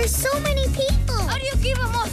There's so many people. How do you keep them all